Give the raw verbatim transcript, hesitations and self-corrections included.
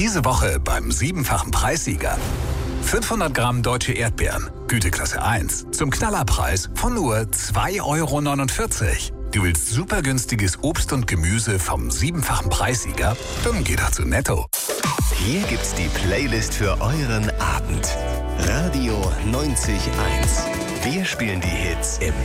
Diese Woche beim siebenfachen Preissieger. fünfhundert Gramm deutsche Erdbeeren, Güteklasse eins, zum Knallerpreis von nur zwei Euro neunundvierzig. Du willst super günstiges Obst und Gemüse vom siebenfachen Preissieger? Dann geh doch zu Netto. Hier gibt's die Playlist für euren Abend. Radio neunzig Komma eins. Wir spielen die Hits im